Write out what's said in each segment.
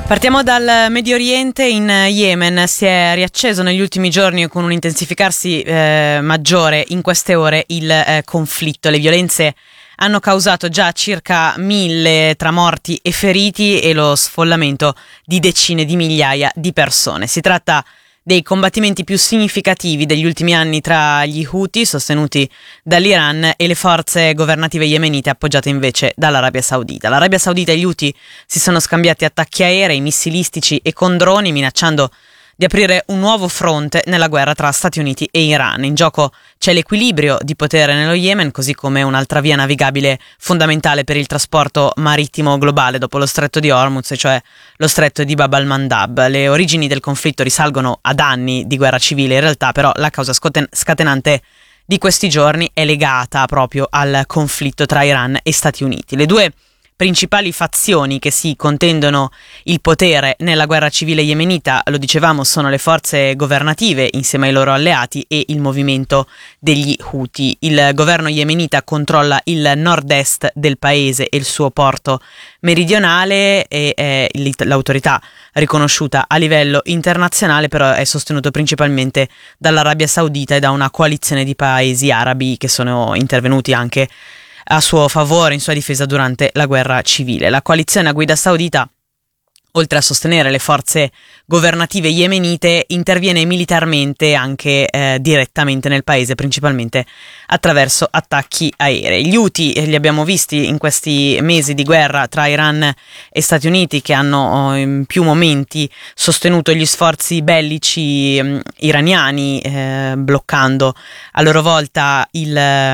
Partiamo dal Medio Oriente. In Yemen si è riacceso negli ultimi giorni con un intensificarsi maggiore in queste ore il conflitto. Le violenze hanno causato già circa 1.000 tra morti e feriti e lo sfollamento di decine di migliaia di persone. Si tratta dei combattimenti più significativi degli ultimi anni tra gli Houthi, sostenuti dall'Iran, e le forze governative yemenite appoggiate invece dall'Arabia Saudita. L'Arabia Saudita e gli Houthi si sono scambiati attacchi aerei, missilistici e con droni, minacciando di aprire un nuovo fronte nella guerra tra Stati Uniti e Iran. In gioco c'è l'equilibrio di potere nello Yemen, così come un'altra via navigabile fondamentale per il trasporto marittimo globale dopo lo stretto di Hormuz, cioè lo stretto di Bab al-Mandab. Le origini del conflitto risalgono ad anni di guerra civile, in realtà però la causa scatenante di questi giorni è legata proprio al conflitto tra Iran e Stati Uniti. Le due principali fazioni che si contendono il potere nella guerra civile yemenita, lo dicevamo, sono le forze governative insieme ai loro alleati e il movimento degli Houthi. Il governo yemenita controlla il nord-est del paese e il suo porto meridionale e è l'autorità riconosciuta a livello internazionale, però è sostenuto principalmente dall'Arabia Saudita e da una coalizione di paesi arabi che sono intervenuti anche a suo favore, in sua difesa durante la guerra civile. La coalizione a guida saudita, oltre a sostenere le forze governative yemenite, interviene militarmente anche direttamente nel paese, principalmente attraverso attacchi aerei. Gli Houthi li abbiamo visti in questi mesi di guerra tra Iran e Stati Uniti, che hanno in più momenti sostenuto gli sforzi bellici iraniani, bloccando a loro volta il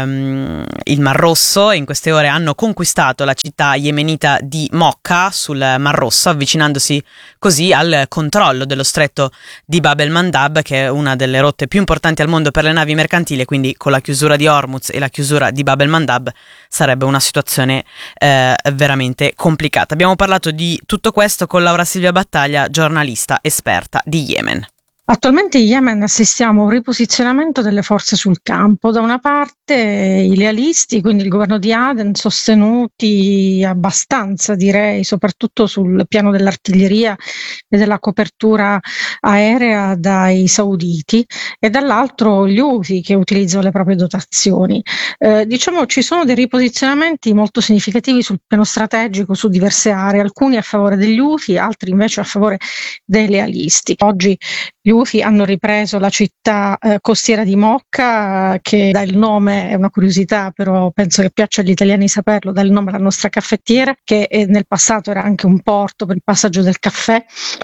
Mar Rosso, e in queste ore hanno conquistato la città yemenita di Mokka sul Mar Rosso, avvicinandosi così al controllo dello stretto di Bab el-Mandab, che è una delle rotte più importanti al mondo per le navi mercantili. Quindi con la chiusura di Hormuz e la chiusura di Bab el-Mandab sarebbe una situazione veramente complicata. Abbiamo parlato di tutto questo con Laura Silvia Battaglia, giornalista esperta di Yemen. Attualmente in Yemen assistiamo a un riposizionamento delle forze sul campo. Da una parte i lealisti, quindi il governo di Aden, sostenuti abbastanza, direi, soprattutto sul piano dell'artiglieria e della copertura aerea dai sauditi, e dall'altro gli Houthi che utilizzano le proprie dotazioni. Diciamo ci sono dei riposizionamenti molto significativi sul piano strategico su diverse aree, alcuni a favore degli Houthi, altri invece a favore dei lealisti. Oggi gli Houthi hanno ripreso la città costiera di Mokka, che dà il nome, è una curiosità, però penso che piaccia agli italiani saperlo, dà il nome alla nostra caffettiera, che nel passato era anche un porto per il passaggio del caffè,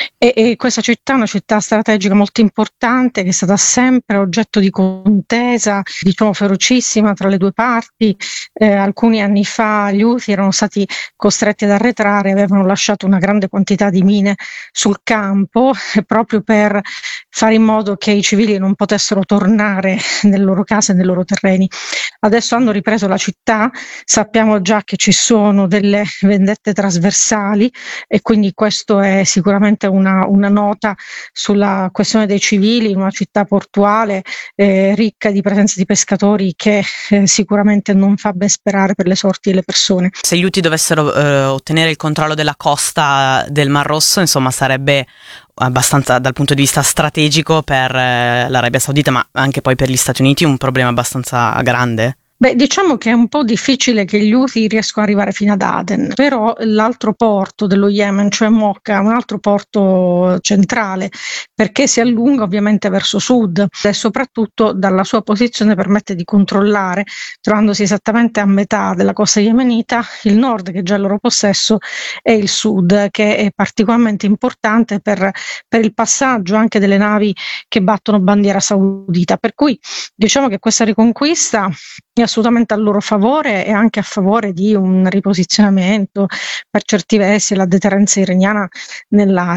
e questa città è una città strategica molto importante, che è stata sempre oggetto di contesa, diciamo ferocissima, tra le due parti. Alcuni anni fa gli Houthi erano stati costretti ad arretrare, avevano lasciato una grande quantità di mine sul campo proprio per fare in modo che i civili non potessero tornare nelle loro case e nei loro terreni. Adesso hanno ripreso la città, sappiamo già che ci sono delle vendette trasversali, e quindi questo è sicuramente una nota sulla questione dei civili in una città portuale ricca di presenza di pescatori, che sicuramente non fa ben sperare per le sorti delle persone. Se gli Houthi dovessero ottenere il controllo della costa del Mar Rosso, insomma, sarebbe abbastanza, dal punto di vista strategico, per l'Arabia Saudita, ma anche poi per gli Stati Uniti, un problema abbastanza grande? Beh, diciamo che è un po' difficile che gli Houthi riescano ad arrivare fino ad Aden, però l'altro porto dello Yemen, cioè Mokka, è un altro porto centrale, perché si allunga ovviamente verso sud e soprattutto dalla sua posizione permette di controllare, trovandosi esattamente a metà della costa yemenita, il nord, che è già al loro possesso, e il sud, che è particolarmente importante per il passaggio anche delle navi che battono bandiera saudita. Per cui diciamo che questa riconquista è assolutamente a loro favore e anche a favore di un riposizionamento, per certi versi, la deterrenza iraniana nell'area.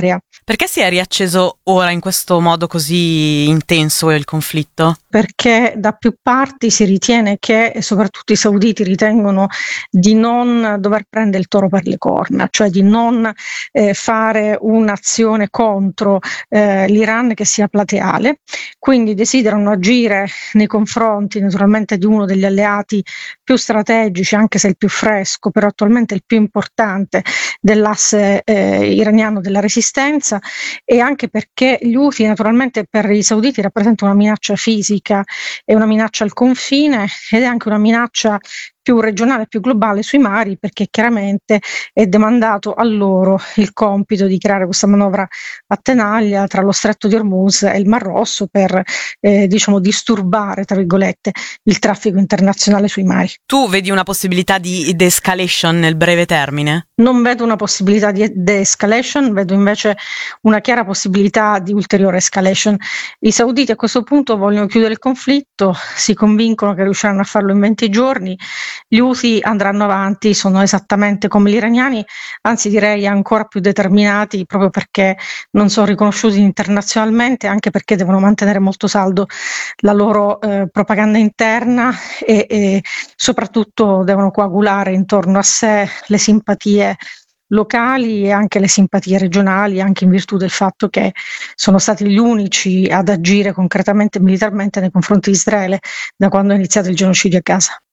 Perché si è riacceso ora in questo modo così intenso il conflitto? Perché da più parti si ritiene che, e soprattutto i sauditi ritengono, di non dover prendere il toro per le corna, cioè di non fare un'azione contro l'Iran che sia plateale, quindi desiderano agire nei confronti naturalmente di uno degli alleati più strategici, anche se il più fresco, però attualmente il più importante dell'asse iraniano della resistenza, e anche perché gli Houthi naturalmente per i sauditi rappresentano una minaccia fisica e una minaccia al confine, ed è anche una minaccia più regionale, più globale sui mari, perché chiaramente è demandato a loro il compito di creare questa manovra a tenaglia tra lo stretto di Hormuz e il Mar Rosso per diciamo disturbare, tra virgolette, il traffico internazionale sui mari. Tu vedi una possibilità di de-escalation nel breve termine? Non vedo una possibilità di de-escalation, vedo invece una chiara possibilità di ulteriore escalation. I sauditi a questo punto vogliono chiudere il conflitto, si convincono che riusciranno a farlo in 20 giorni, gli Houthi andranno avanti, sono esattamente come gli iraniani, anzi direi ancora più determinati, proprio perché non sono riconosciuti internazionalmente, anche perché devono mantenere molto saldo la loro propaganda interna e soprattutto devono coagulare intorno a sé le simpatie locali e anche le simpatie regionali, anche in virtù del fatto che sono stati gli unici ad agire concretamente e militarmente nei confronti di Israele da quando è iniziato il genocidio a Gaza.